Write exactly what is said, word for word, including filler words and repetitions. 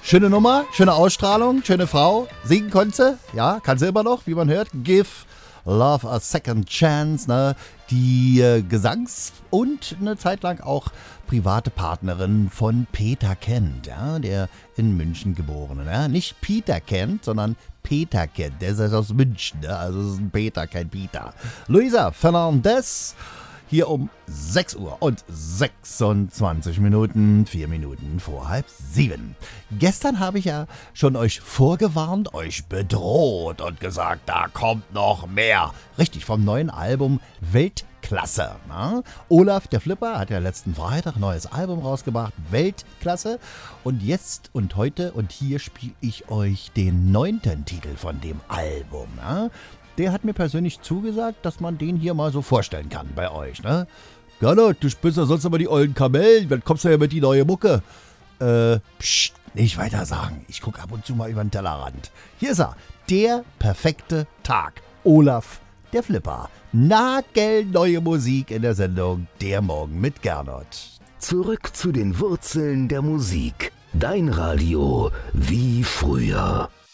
Schöne Nummer, schöne Ausstrahlung, schöne Frau. Singen konnte sie, ja, kann sie immer noch, wie man hört. Give Love a Second Chance, ne? Die äh, Gesangs- und eine Zeit lang auch private Partnerin von Peter Kent, ja, der in München geborene. Ja? Nicht Peter Kent, sondern Peter Kent, der ist aus München, ne? Also es ist ein Peter, kein Peter. Luisa Fernandez, hier um sechs Uhr und sechsundzwanzig Minuten, vier Minuten vor halb sieben. Gestern habe ich ja schon euch vorgewarnt, euch bedroht und gesagt, da kommt noch mehr. Richtig, vom neuen Album Weltklasse. Na? Olaf der Flipper hat ja letzten Freitag ein neues Album rausgebracht, Weltklasse. Und jetzt und heute und hier spiele ich euch den neunten Titel von dem Album. Na? Der hat mir persönlich zugesagt, dass man den hier mal so vorstellen kann bei euch, ne? Gernot, du spielst ja sonst immer die ollen Kamellen, dann kommst du ja mit die neue Mucke. Äh, psst, nicht weiter sagen. Ich gucke ab und zu mal über den Tellerrand. Hier ist er, der perfekte Tag. Olaf, der Flipper. Nagelneue Musik in der Sendung Der Morgen mit Gernot. Zurück zu den Wurzeln der Musik. Dein Radio wie früher.